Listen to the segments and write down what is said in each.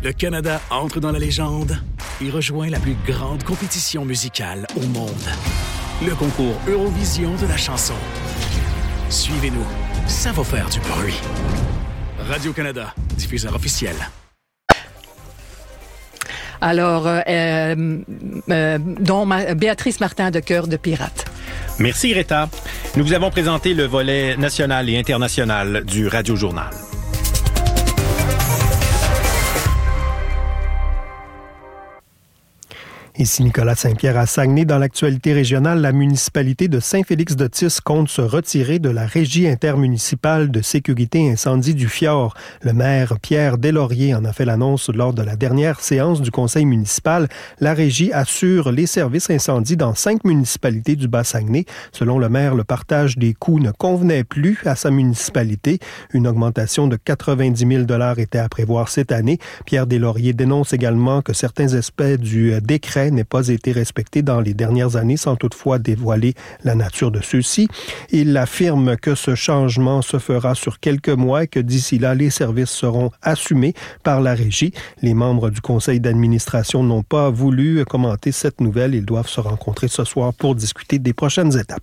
Le Canada entre dans la légende et rejoint la plus grande compétition musicale au monde. Le concours Eurovision de la chanson. Suivez-nous, ça va faire du bruit. Radio-Canada, diffuseur officiel. Alors, Béatrice Martin de Cœur de Pirate. Merci, Greta. Nous vous avons présenté le volet national et international du Radio-Journal. Ici Nicolas Saint-Pierre à Saguenay. Dans l'actualité régionale, la municipalité de Saint-Félix-d'Otis compte se retirer de la Régie intermunicipale de sécurité incendie du Fjord. Le maire Pierre Deslauriers en a fait l'annonce lors de la dernière séance du conseil municipal. La Régie assure les services incendie dans 5 municipalités du Bas-Saguenay. Selon le maire, le partage des coûts ne convenait plus à sa municipalité. Une augmentation de 90 000 $ était à prévoir cette année. Pierre Deslauriers dénonce également que certains aspects du décret n'ait pas été respecté dans les dernières années, sans toutefois dévoiler la nature de ceux-ci. Il affirme que ce changement se fera sur quelques mois et que d'ici là, les services seront assumés par la Régie. Les membres du conseil d'administration n'ont pas voulu commenter cette nouvelle. Ils doivent se rencontrer ce soir pour discuter des prochaines étapes.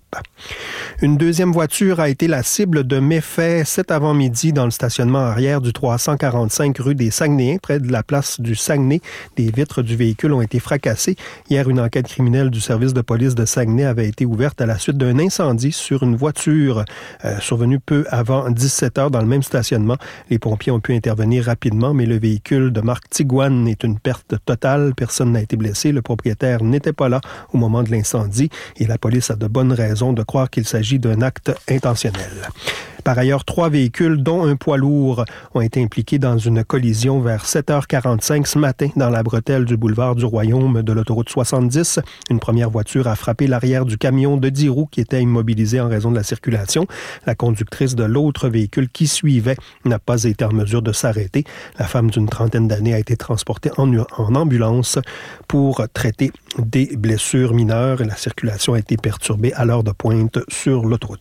Une deuxième voiture a été la cible de méfaits cet avant-midi dans le stationnement arrière du 345 rue des Saguenayens, près de la place du Saguenay. Des vitres du véhicule ont été fracassées. Hier, une enquête criminelle du service de police de Saguenay avait été ouverte à la suite d'un incendie sur une voiture survenue peu avant 17 heures dans le même stationnement. Les pompiers ont pu intervenir rapidement, mais le véhicule de marque Tiguan est une perte totale. Personne n'a été blessé. Le propriétaire n'était pas là au moment de l'incendie et la police a de bonnes raisons de croire qu'il s'agit d'un acte intentionnel. Par ailleurs, 3 véhicules, dont un poids lourd, ont été impliqués dans une collision vers 7h45 ce matin dans la bretelle du boulevard du Royaume de l'autoroute 70. Une première voiture a frappé l'arrière du camion de 10 roues qui était immobilisé en raison de la circulation. La conductrice de l'autre véhicule qui suivait n'a pas été en mesure de s'arrêter. La femme d'une trentaine d'années a été transportée en ambulance pour traiter des blessures mineures. La circulation a été perturbée à l'heure de pointe sur l'autoroute.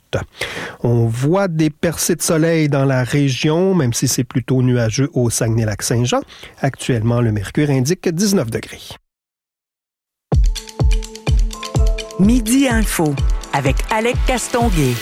On voit des percées de soleil dans la région, même si c'est plutôt nuageux au Saguenay-Lac-Saint-Jean. Actuellement, le mercure indique 19 degrés. Midi Info avec Alec Castonguay.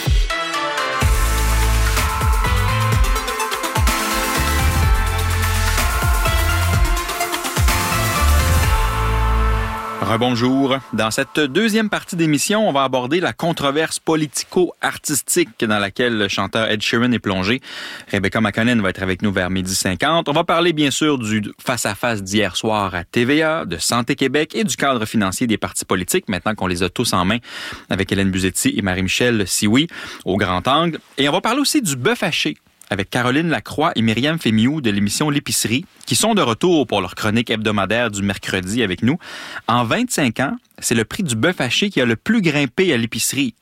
Rebonjour. Dans cette deuxième partie d'émission, on va aborder la controverse politico-artistique dans laquelle le chanteur Ed Sheeran est plongé. Rebecca McConnell va être avec nous vers 12h50. On va parler bien sûr du face-à-face d'hier soir à TVA, de Santé Québec et du cadre financier des partis politiques, maintenant qu'on les a tous en main avec Hélène Buzetti et Marie-Michel Sioui au grand angle. Et on va parler aussi du bœuf haché avec Caroline Lacroix et Myriam Fémiou de l'émission L'Épicerie, qui sont de retour pour leur chronique hebdomadaire du mercredi avec nous. En 25 ans, c'est le prix du bœuf haché qui a le plus grimpé à l'épicerie.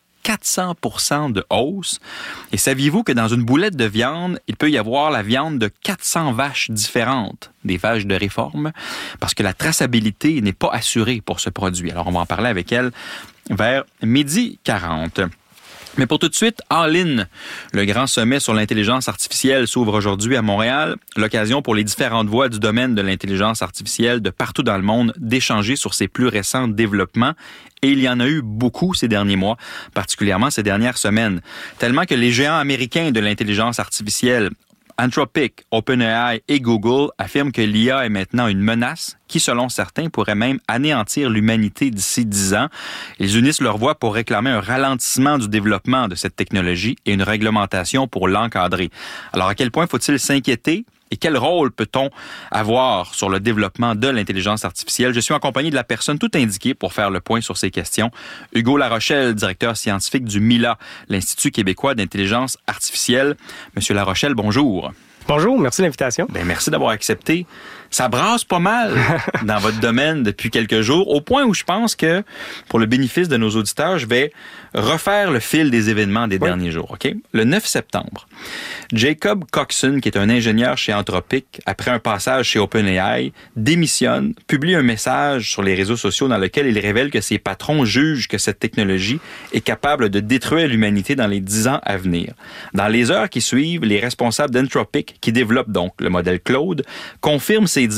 400% de hausse. Et saviez-vous que dans une boulette de viande, il peut y avoir la viande de 400 vaches différentes, des vaches de réforme, parce que la traçabilité n'est pas assurée pour ce produit. Alors, on va en parler avec elle vers 12h40. Mais pour tout de suite, All In, le grand sommet sur l'intelligence artificielle s'ouvre aujourd'hui à Montréal. L'occasion pour les différentes voix du domaine de l'intelligence artificielle de partout dans le monde d'échanger sur ses plus récents développements. Et il y en a eu beaucoup ces derniers mois, particulièrement ces dernières semaines. Tellement que les géants américains de l'intelligence artificielle, Anthropic, OpenAI et Google affirment que l'IA est maintenant une menace qui, selon certains, pourrait même anéantir l'humanité d'ici 10 ans. Ils unissent leurs voix pour réclamer un ralentissement du développement de cette technologie et une réglementation pour l'encadrer. Alors, à quel point faut-il s'inquiéter? Et quel rôle peut-on avoir sur le développement de l'intelligence artificielle? Je suis accompagné de la personne tout indiquée pour faire le point sur ces questions. Hugo Larochelle, directeur scientifique du MILA, l'Institut québécois d'intelligence artificielle. Monsieur Larochelle, bonjour. Bonjour, merci de l'invitation. Bien, merci d'avoir accepté. Ça brasse pas mal dans votre domaine depuis quelques jours, au point où je pense que, pour le bénéfice de nos auditeurs, je vais refaire le fil des événements des derniers jours. OK? Le 9 septembre, Jacob Coxon, qui est un ingénieur chez Anthropic, après un passage chez OpenAI, démissionne, publie un message sur les réseaux sociaux dans lequel il révèle que ses patrons jugent que cette technologie est capable de détruire l'humanité dans les 10 ans à venir. Dans les heures qui suivent, les responsables d'Anthropic, qui développent donc le modèle Claude, confirment ces